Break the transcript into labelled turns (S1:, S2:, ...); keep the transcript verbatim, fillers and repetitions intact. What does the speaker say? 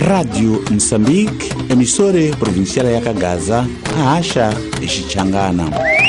S1: Rádio Moçambique, emissora provincial ya Kagaza, Aasha Xichangana.